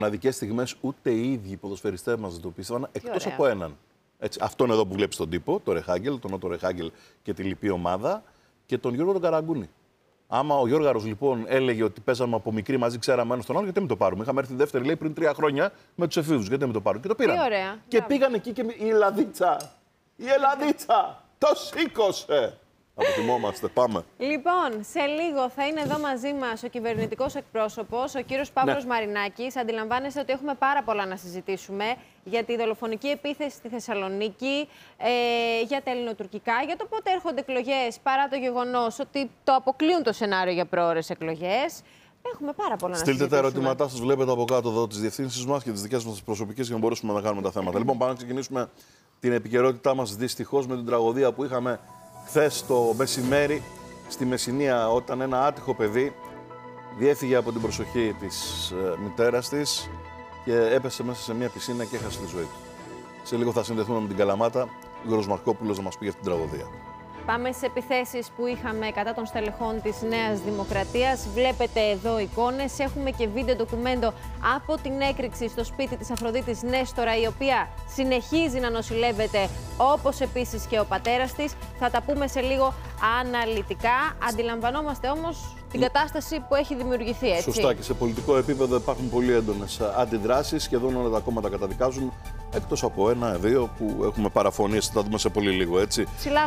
μοναδικές στιγμές ούτε οι ίδιοι οι ποδοσφαιριστές μας δεν το πίστευαν, εκτός από έναν. Έτσι, αυτόν εδώ που βλέπεις στον τύπο, το Ρεχάγκελ, τον Νότο Ρεχάγκελ και τη λοιπή ομάδα, και τον Γιώργο τον Καραγκούνη. Άμα ο Γιώργαρος λοιπόν έλεγε ότι παίζαμε από μικρή μαζί, ξέραμε ένα τον άλλο, γιατί μην το πάρουμε. Είχαμε έρθει δεύτερη, λέει, πριν 3 χρόνια με τους εφήβους. Γιατί μην το πάρουμε. Και το πήραν. Και πήγαν εκεί και η Ελλαδίτσα. Η Ελλαδίτσα το σήκωσε. Αποτιμόμαστε. Πάμε. Λοιπόν, σε λίγο θα είναι εδώ μαζί μας ο κυβερνητικός εκπρόσωπος, ο κύριος Παύλος Μαρινάκης. Αντιλαμβάνεστε ότι έχουμε πάρα πολλά να συζητήσουμε για τη δολοφονική επίθεση στη Θεσσαλονίκη, για τα ελληνοτουρκικά, για το πότε έρχονται εκλογές, παρά το γεγονός ότι το αποκλείουν το σενάριο για προώρες εκλογές. Έχουμε πάρα πολλά να συζητήσουμε. Στείλτε τα ερωτήματά σας, βλέπετε από κάτω εδώ τις διευθύνσεις μας και τις δικές μας προσωπικές για να μπορέσουμε να κάνουμε τα θέματα. Λοιπόν, πάμε να ξεκινήσουμε την επικαιρότητά μας δυστυχώς με την τραγωδία που είχαμε χθες το μεσημέρι στη Μεσσηνία, όταν ένα άτυχο παιδί διέφυγε από την προσοχή της μητέρας της και έπεσε μέσα σε μια πισίνα και έχασε τη ζωή του. Σε λίγο θα συνδεθούμε με την Καλαμάτα, ο Γιώργος Μαρκόπουλος να μας πει για αυτή την τραγωδία. Πάμε στις επιθέσεις που είχαμε κατά των στελεχών της Νέας Δημοκρατίας. Βλέπετε εδώ εικόνες. Έχουμε και βίντεο ντοκουμέντο από την έκρηξη στο σπίτι της Αφροδίτης Νέστορα, η οποία συνεχίζει να νοσηλεύεται, όπως επίσης και ο πατέρας της. Θα τα πούμε σε λίγο αναλυτικά. Αντιλαμβανόμαστε όμως την κατάσταση που έχει δημιουργηθεί, έτσι. Σωστά, και σε πολιτικό επίπεδο υπάρχουν πολύ έντονες αντιδράσεις. Σχεδόν όλα τα κόμματα καταδικάζουν, εκτός από ένα-δύο που έχουμε παραφωνίες, θα τα δούμε σε πολύ λίγο, έτσι.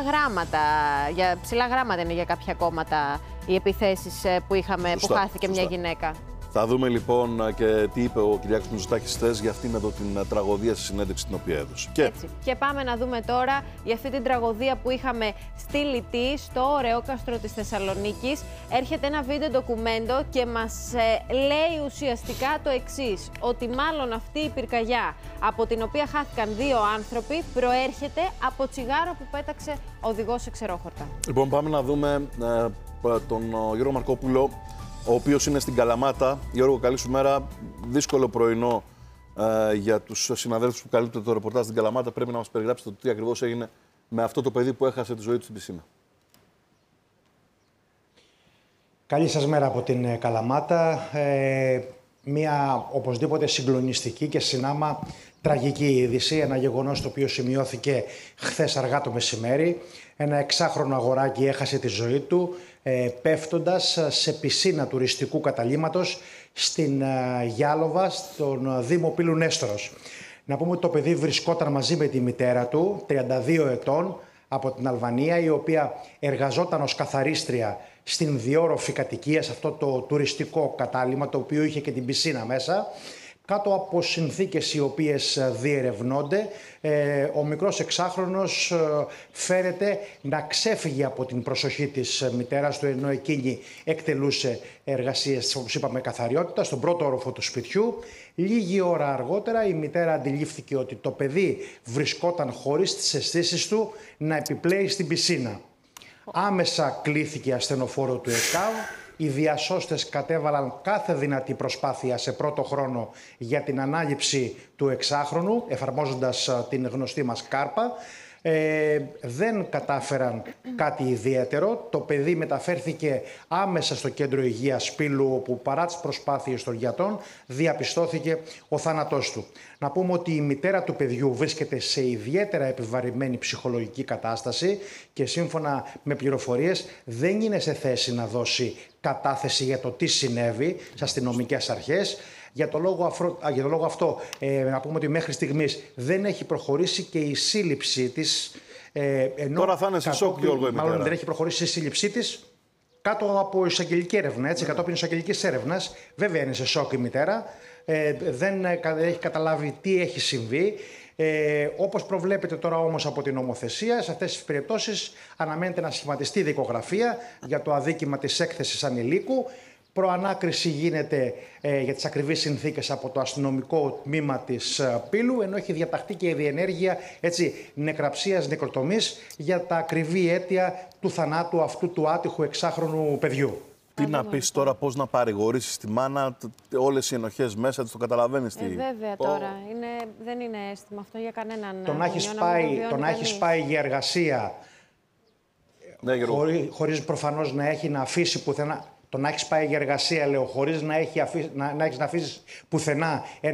Ψηλά γράμματα είναι για κάποια κόμματα οι επιθέσεις που είχαμε, που χάθηκε μια γυναίκα. Θα δούμε λοιπόν και τι είπε ο Κυριάκος Μητσοτάκης χθες για αυτήν εδώ την τραγωδία στη συνέντευξη την οποία έδωσε. Και πάμε να δούμε τώρα για αυτή την τραγωδία που είχαμε στη Λυτή, στο Ωρεόκαστρο της Θεσσαλονίκης. Έρχεται ένα βίντεο ντοκουμέντο και μας λέει ουσιαστικά το εξής, ότι μάλλον αυτή η πυρκαγιά από την οποία χάθηκαν 2 άνθρωποι προέρχεται από τσιγάρο που πέταξε οδηγός σε ξερόχορτα. Λοιπόν, πάμε να δούμε τον Γιώργο Μαρκόπουλο, ο οποίος είναι στην Καλαμάτα. Γιώργο, καλή σου μέρα. Δύσκολο πρωινό για τους συναδέλφους που καλύπτουν το ρεπορτάζ στην Καλαμάτα. Πρέπει να μας περιγράψετε το τι ακριβώς έγινε με αυτό το παιδί που έχασε τη ζωή του στην πισίνα. Καλή σας μέρα από την Καλαμάτα. Μια οπωσδήποτε συγκλονιστική και συνάμα τραγική είδηση. Ένα γεγονός το οποίο σημειώθηκε χθες αργά το μεσημέρι. Ένα 6χρονο αγοράκι έχασε τη ζωή του πέφτοντας σε πισίνα τουριστικού καταλύματος στην Γιάλοβα, στον Δήμο Πύλου Νέστορος. Να πούμε ότι το παιδί βρισκόταν μαζί με τη μητέρα του, 32 ετών, από την Αλβανία, η οποία εργαζόταν ως καθαρίστρια στην διόρροφη κατοικία, σε αυτό το τουριστικό κατάλημα, το οποίο είχε και την πισίνα μέσα. Κάτω από συνθήκες οι οποίες διερευνώνται, ο μικρός 6χρονος φέρεται να ξέφυγε από την προσοχή της μητέρας του, ενώ εκείνη εκτελούσε εργασίες, όπως είπαμε, καθαριότητα, στον πρώτο όροφο του σπιτιού. Λίγη ώρα αργότερα η μητέρα αντιλήφθηκε ότι το παιδί βρισκόταν χωρίς τις αισθήσεις του να επιπλέει στην πισίνα. Άμεσα κλήθηκε ασθενοφόρο του ΕΚΑΒ. Οι διασώστες κατέβαλαν κάθε δυνατή προσπάθεια σε πρώτο χρόνο για την ανάληψη του 6χρονου, εφαρμόζοντας την γνωστή μας κάρπα. Δεν κατάφεραν κάτι ιδιαίτερο. Το παιδί μεταφέρθηκε άμεσα στο κέντρο υγείας Πύλου, όπου παρά τις προσπάθειες των γιατρών διαπιστώθηκε ο θάνατός του. Να πούμε ότι η μητέρα του παιδιού βρίσκεται σε ιδιαίτερα επιβαρημένη ψυχολογική κατάσταση και σύμφωνα με πληροφορίες δεν είναι σε θέση να δώσει κατάθεση για το τι συνέβη στις αστυνομικές αρχές. Για το λόγο αυτό, να πούμε ότι μέχρι στιγμής δεν έχει προχωρήσει και η σύλληψή της. Τώρα θα είναι σε σοκ, Γιώργο, μάλλον δεν έχει προχωρήσει η σύλληψή της κάτω από εισαγγελική έρευνα, έτσι, κατόπιν εισαγγελικής έρευνας. Βέβαια είναι σε σοκ η μητέρα, δεν έχει καταλάβει τι έχει συμβεί. Όπως προβλέπεται τώρα όμως από την νομοθεσία, σε αυτές τις περιπτώσεις αναμένεται να σχηματιστεί δικογραφία για το αδίκημα της έκθεσης ανηλίκου. Προανάκριση γίνεται για τις ακριβείς συνθήκες από το αστυνομικό τμήμα της Πύλου, ενώ έχει διαταχθεί και η διενέργεια νεκραψίας, νεκροτομής για τα ακριβή αίτια του θανάτου αυτού του άτυχου 6χρονου παιδιού. Τι να πεις τώρα, πώς να παρηγορήσεις τη μάνα, όλες οι ενοχές μέσα της, το καταλαβαίνεις τι. Βέβαια τώρα, δεν είναι αίσθημα αυτό για κανέναν. Το να έχεις πάει για εργασία, ναι, χωρίς προφανώς να έχει να αφήσει πουθενά. Το να έχεις πάει για εργασία, λέω, χωρίς να έχεις να αφήσεις πουθενά